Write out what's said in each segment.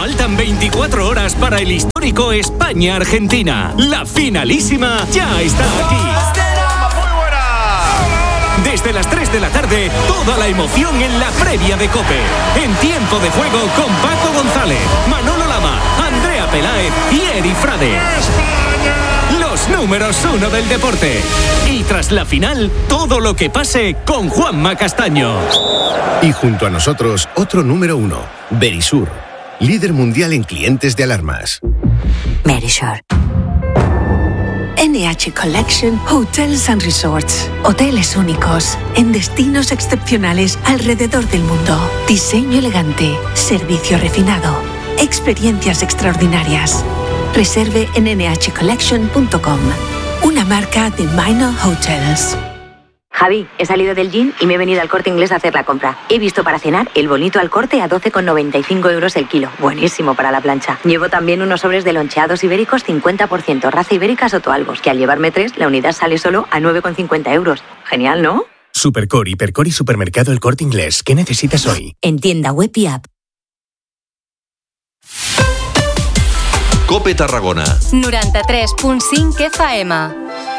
Faltan 24 horas para el histórico España-Argentina. La finalísima ya está aquí. Desde las 3 de la tarde, toda la emoción en la previa de COPE. En tiempo de juego con Paco González, Manolo Lama, Andrea Peláez y Eri Frade. Los números 1 del deporte. Y tras la final, todo lo que pase con Juanma Castaño. Y junto a nosotros, otro número 1, Verisur, líder mundial en clientes de alarmas. Verisur. NH Collection Hotels and Resorts. Hoteles únicos, en destinos excepcionales alrededor del mundo. Diseño elegante, servicio refinado, experiencias extraordinarias. Reserve en nhcollection.com. Una marca de Minor Hotels. Javi, he salido del gym y me he venido al Corte Inglés a hacer la compra. He visto para cenar el bonito al Corte a 12,95 euros el kilo. Buenísimo para la plancha. Llevo también unos sobres de loncheados ibéricos 50%, raza ibérica Sotoalbos, que al llevarme 3, la unidad sale solo a 9,50 euros. Genial, ¿no? Supercor, Hipercor y Supermercado El Corte Inglés. ¿Qué necesitas hoy? En tienda web y app. COPE Tarragona 93.5 FM.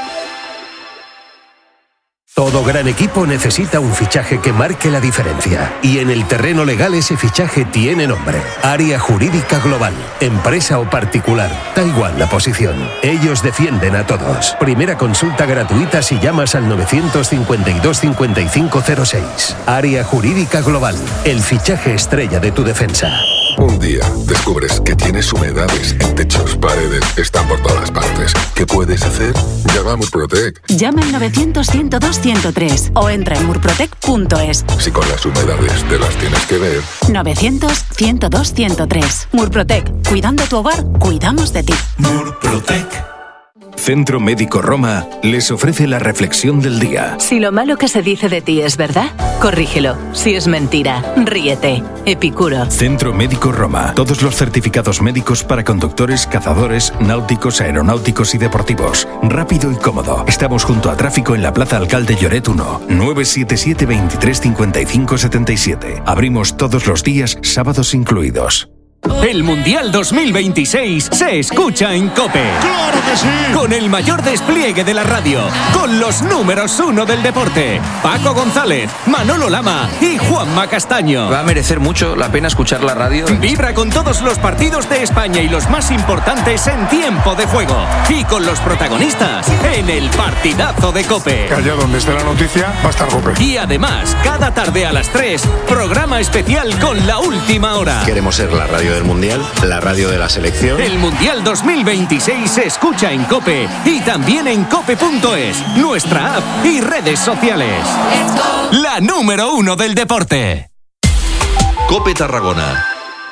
Todo gran equipo necesita un fichaje que marque la diferencia. Y en el terreno legal ese fichaje tiene nombre. Área Jurídica Global. Empresa o particular. Da igual la posición. Ellos defienden a todos. Primera consulta gratuita si llamas al 952 5506. Área Jurídica Global. El fichaje estrella de tu defensa. Un día descubres que tienes humedades en techos, paredes, están por todas partes. ¿Qué puedes hacer? Llama a Murprotec. Llama al 900-102-103 o entra en murprotec.es. Si con las humedades te las tienes que ver. 900-102-103. Murprotec. Cuidando tu hogar, cuidamos de ti. Murprotec. Centro Médico Roma les ofrece la reflexión del día. Si lo malo que se dice de ti es verdad, corrígelo. Si es mentira, ríete. Epicuro. Centro Médico Roma. Todos los certificados médicos para conductores, cazadores, náuticos, aeronáuticos y deportivos. Rápido y cómodo. Estamos junto a Tráfico en la Plaza Alcalde Lloret 1. 977 23 55 77. Abrimos todos los días, sábados incluidos. El Mundial 2026 se escucha en COPE. ¡Claro que sí! Con el mayor despliegue de la radio, con los números 1 del deporte, Paco González, Manolo Lama y Juanma Castaño. Va a merecer mucho la pena escuchar la radio. Vibra con todos los partidos de España y los más importantes en tiempo de juego. Y con los protagonistas en el partidazo de COPE. Que allá donde esté la noticia va a estar COPE. Y además, cada tarde a las 3, programa especial con La Última Hora. Queremos ser la radio del Mundial, la radio de la selección. El Mundial 2026 se escucha en COPE y también en cope.es, nuestra app y redes sociales. La número 1 del deporte. COPE Tarragona.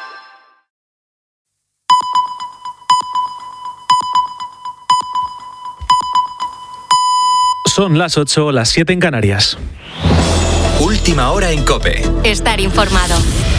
Son las 8, las 7 en Canarias. Última hora en COPE. Estar informado.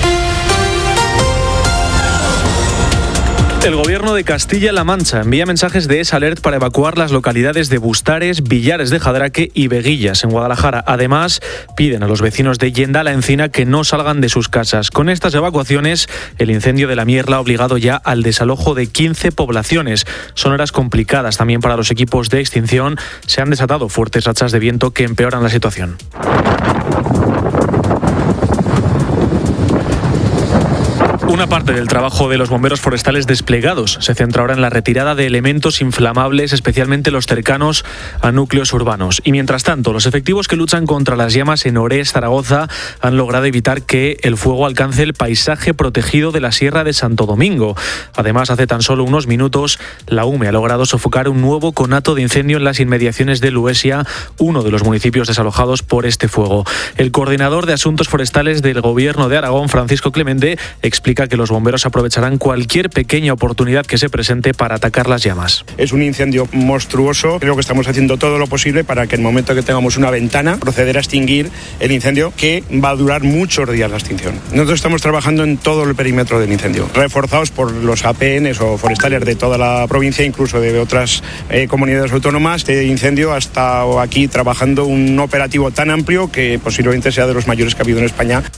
El Gobierno de Castilla-La Mancha envía mensajes de S-Alert para evacuar las localidades de Bustares, Villares de Jadraque y Veguillas, en Guadalajara. Además, piden a los vecinos de Yenda la Encina que no salgan de sus casas. Con estas evacuaciones, el incendio de la Mierla ha obligado ya al desalojo de 15 poblaciones. Son horas complicadas también para los equipos de extinción. Se han desatado fuertes rachas de viento que empeoran la situación. Una parte del trabajo de los bomberos forestales desplegados se centra ahora en la retirada de elementos inflamables, especialmente los cercanos a núcleos urbanos. Y mientras tanto, los efectivos que luchan contra las llamas en Orés, Zaragoza, han logrado evitar que el fuego alcance el paisaje protegido de la Sierra de Santo Domingo. Además, hace tan solo unos minutos, la UME ha logrado sofocar un nuevo conato de incendio en las inmediaciones de Luesia, uno de los municipios desalojados por este fuego. El coordinador de Asuntos Forestales del Gobierno de Aragón, Francisco Clemente, explica que los bomberos aprovecharán cualquier pequeña oportunidad que se presente para atacar las llamas. Es un incendio monstruoso. Creo que estamos haciendo todo lo posible para que en el momento que tengamos una ventana, proceder a extinguir el incendio, que va a durar muchos días la extinción. Nosotros estamos trabajando en todo el perímetro del incendio, reforzados por los APNs o forestales de toda la provincia, incluso de otras comunidades autónomas. Este incendio ha estado aquí trabajando un operativo tan amplio que posiblemente sea de los mayores que ha habido en España.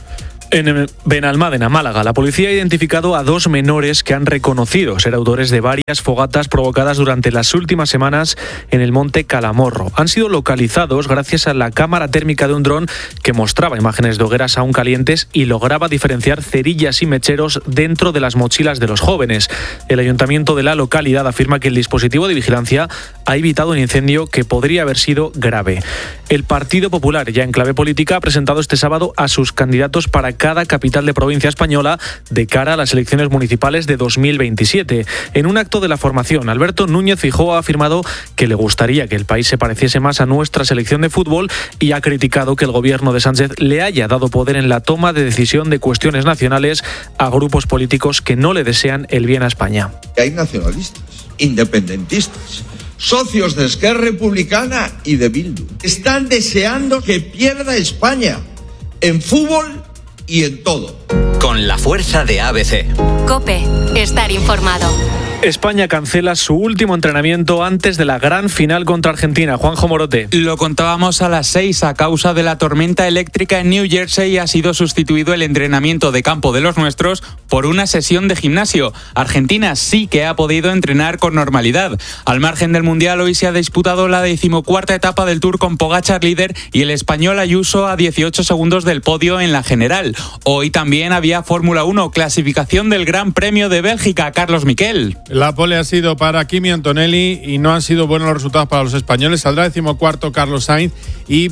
En Benalmádena, Málaga, la policía ha identificado a 2 menores que han reconocido ser autores de varias fogatas provocadas durante las últimas semanas en el monte Calamorro. Han sido localizados gracias a la cámara térmica de un dron que mostraba imágenes de hogueras aún calientes y lograba diferenciar cerillas y mecheros dentro de las mochilas de los jóvenes. El ayuntamiento de la localidad afirma que el dispositivo de vigilancia ha evitado un incendio que podría haber sido grave. El Partido Popular, ya en clave política, ha presentado este sábado a sus candidatos para cada capital de provincia española de cara a las elecciones municipales de 2027. En un acto de la formación, Alberto Núñez Feijóo ha afirmado que le gustaría que el país se pareciese más a nuestra selección de fútbol y ha criticado que el gobierno de Sánchez le haya dado poder en la toma de decisión de cuestiones nacionales a grupos políticos que no le desean el bien a España. Hay nacionalistas, independentistas, socios de Esquerra Republicana y de Bildu. Están deseando que pierda España en fútbol y en todo. Con la fuerza de ABC. COPE. Estar informado. España cancela su último entrenamiento antes de la gran final contra Argentina. Juanjo Morote. Lo contábamos a las 6. A causa de la tormenta eléctrica en New Jersey ha sido sustituido el entrenamiento de campo de los nuestros por una sesión de gimnasio. Argentina sí que ha podido entrenar con normalidad. Al margen del Mundial, hoy se ha disputado la 14ª etapa del Tour con Pogačar líder y el español Ayuso a 18 segundos del podio en la general. Hoy también había Fórmula 1, clasificación del Gran Premio de Bélgica. Carlos Miquel. La pole ha sido para Kimi Antonelli y no han sido buenos los resultados para los españoles. Saldrá 14º Carlos Sainz y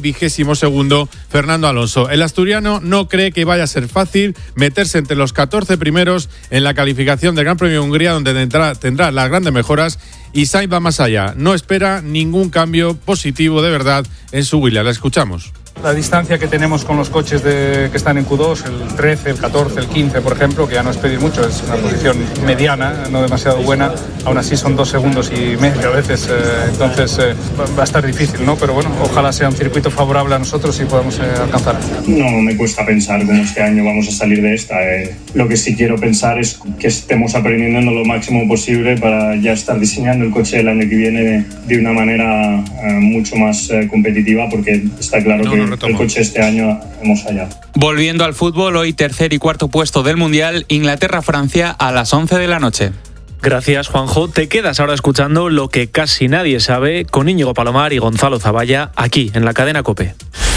22º Fernando Alonso. El asturiano no cree que vaya a ser fácil meterse entre los 14 primeros en la calificación del Gran Premio de Hungría, donde tendrá las grandes mejoras, y Sainz va más allá. No espera ningún cambio positivo de verdad en su Williams. La escuchamos. La distancia que tenemos con los coches que están en Q2, el 13, el 14, el 15, por ejemplo, que ya no es pedir mucho, es una posición mediana, no demasiado buena, aún así son 2 segundos y medio a veces, entonces va a estar difícil, ¿no? Pero bueno, ojalá sea un circuito favorable a nosotros y podamos alcanzar. No me cuesta pensar cómo este año vamos a salir de esta. Lo que sí quiero pensar es que estemos aprendiendo lo máximo posible para ya estar diseñando el coche el año que viene de una manera mucho más competitiva, porque está claro que el coche este año hemos fallado. Volviendo al fútbol, hoy 3er y 4º puesto del Mundial, Inglaterra-Francia a las 11 de la noche. Gracias, Juanjo. Te quedas ahora escuchando Lo que casi nadie sabe con Íñigo Palomar y Gonzalo Zavalla aquí en la cadena COPE.